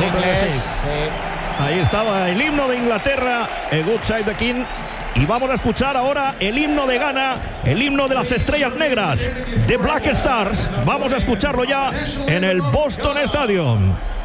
inglés. Sí. Ahí estaba el himno de Inglaterra, el Good Side the King. Y vamos a escuchar ahora el himno de Ghana, el himno de las estrellas negras, The Black Stars. Vamos a escucharlo ya en el Boston Stadium.